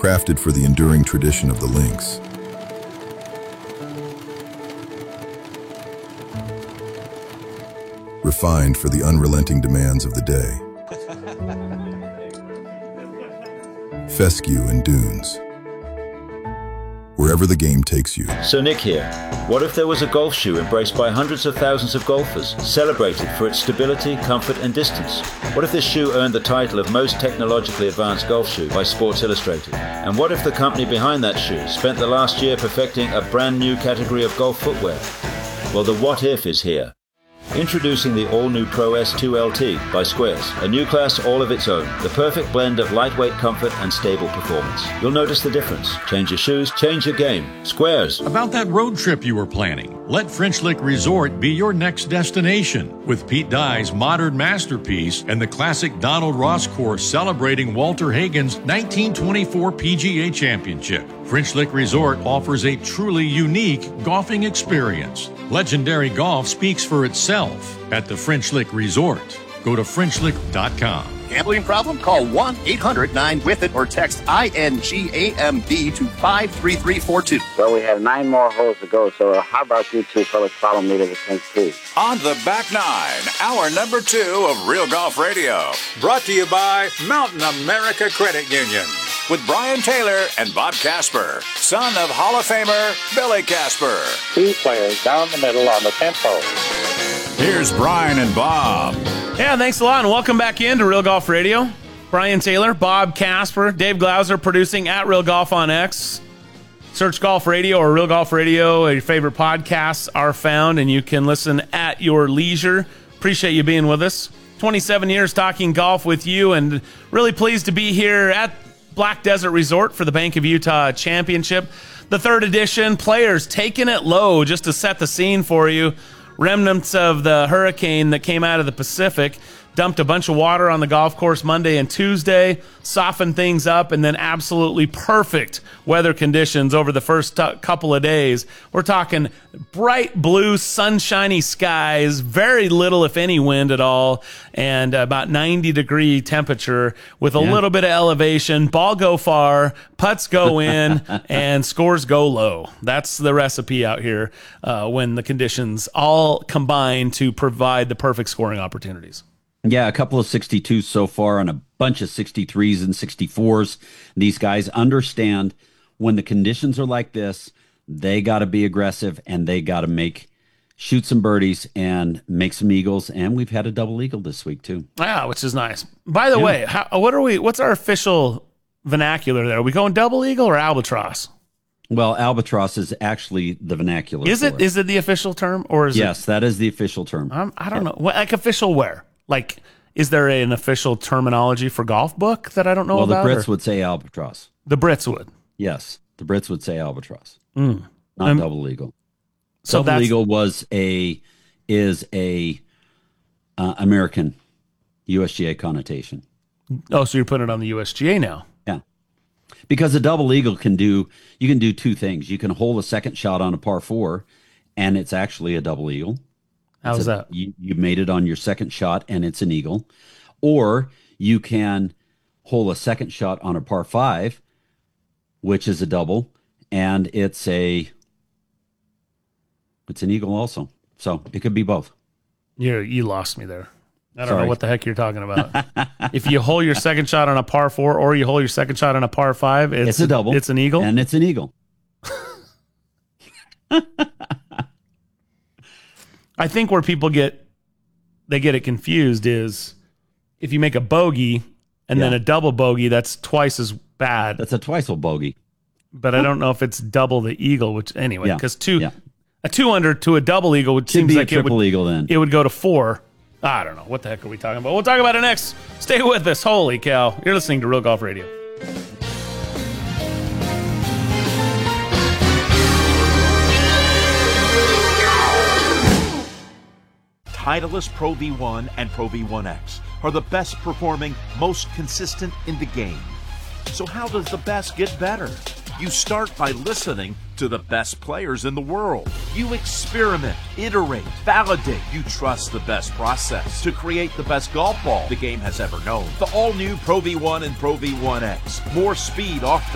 crafted for the enduring tradition of the links. Refined for the unrelenting demands of the day. Fescue and dunes. Wherever the game takes you. So Nick here. What if there was a golf shoe embraced by hundreds of thousands of golfers, celebrated for its stability, comfort and distance? What if this shoe earned the title of most technologically advanced golf shoe by Sports Illustrated? And what if the company behind that shoe spent the last year perfecting a brand new category of golf footwear? Well, the what if is here. Introducing the all-new Pro S2 LT by Squares, a new class all of its own, the perfect blend of lightweight comfort and stable performance. You'll notice the difference. Change your shoes, change your game. Squares. About that road trip you were planning, let French Lick Resort be your next destination. With Pete Dye's modern masterpiece and the classic Donald Ross course celebrating Walter Hagen's 1924 PGA Championship, French Lick Resort offers a truly unique golfing experience. Legendary golf speaks for itself at the French Lick Resort. Go to FrenchLick.com. Gambling problem? Call 1-800-9-WITH-IT or text INGAMB to 53342. Well, we have 9 more holes to go, so how about you two fellas follow me to the 10th tee? On the back nine, hour number 2 of Real Golf Radio. Brought to you by Mountain America Credit Union. With Brian Taylor and Bob Casper, son of Hall of Famer Billy Casper. 2 players down the middle on the 10th hole. Here's Brian and Bob. Yeah, thanks a lot, and welcome back into Real Golf Radio. Brian Taylor, Bob Casper, Dave Glauser producing at Real Golf on X. Search Golf Radio or Real Golf Radio. Your favorite podcasts are found, and you can listen at your leisure. Appreciate you being with us. 27 years talking golf with you, and really pleased to be here at Black Desert Resort for the Bank of Utah Championship. The 3rd edition, players taking it low just to set the scene for you. Remnants of the hurricane that came out of the Pacific dumped a bunch of water on the golf course Monday and Tuesday, softened things up, and then absolutely perfect weather conditions over the first couple of days. We're talking bright blue, sunshiny skies, very little, if any, wind at all, and about 90-degree temperature with a little bit of elevation. Ball go far, putts go in, and scores go low. That's the recipe out here when the conditions all combine to provide the perfect scoring opportunities. Yeah, a couple of 62s so far and a bunch of 63s and 64s. These guys understand when the conditions are like this, they got to be aggressive and they got to shoot some birdies and make some eagles. And we've had a double eagle this week too. Yeah, which is nice. By the way, what's our official vernacular there? Are we going double eagle or albatross? Well, albatross is actually the vernacular. Is it? Is it the official term, or is it? Yes, that is the official term. I don't know. Like official where? Like, is there an official terminology for golf book that I don't know about? Well, the Brits would say albatross. The Brits would? Yes, the Brits would say albatross, not double eagle. So double eagle is a American USGA connotation. Oh, so you're putting it on the USGA now? Yeah, because a double eagle you can do 2 things. You can hole a second shot on a par 4, and it's actually a double eagle. How's that? You made it on your second shot, and it's an eagle. Or you can hole a second shot on a par 5, which is a double, and it's an eagle also. So it could be both. You lost me there. I don't know what the heck you're talking about. If you hole your second shot on a par 4 or you hole your second shot on a par 5, it's a double. It's an eagle? And it's an eagle. I think where people get it confused is if you make a bogey and then a double bogey, that's twice as bad. That's a twice bogey. But I don't know if it's double the eagle, which anyway, because a 2 under to a double eagle would seem like triple eagle then. It would go to 4. I don't know. What the heck are we talking about? We'll talk about it next. Stay with us. Holy cow. You're listening to Real Golf Radio. Titleist Pro V1 and Pro V1X are the best performing, most consistent in the game. So how does the best get better? You start by listening to the best players in the world. You experiment, iterate, validate. You trust the best process to create the best golf ball the game has ever known. The all-new Pro V1 and Pro V1X. More speed off the